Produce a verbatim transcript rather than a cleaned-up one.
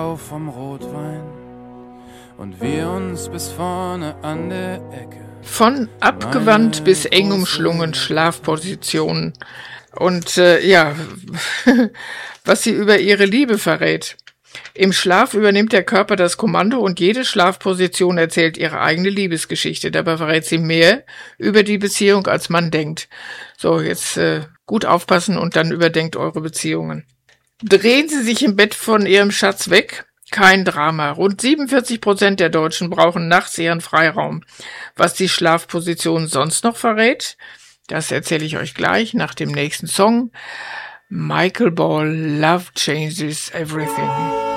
vom Rotwein und wir uns bis vorne an der Ecke. Von abgewandt bis eng umschlungen Schlafpositionen. Und äh, ja, was sie über ihre Liebe verrät. Im Schlaf übernimmt der Körper das Kommando und jede Schlafposition erzählt ihre eigene Liebesgeschichte. Dabei verrät sie mehr über die Beziehung, als man denkt. So, jetzt äh, gut aufpassen und dann überdenkt eure Beziehungen. Drehen Sie sich im Bett von Ihrem Schatz weg? Kein Drama. Rund siebenundvierzig Prozent der Deutschen brauchen nachts ihren Freiraum. Was die Schlafposition sonst noch verrät, das erzähle ich euch gleich nach dem nächsten Song. Michael Ball, Love Changes Everything.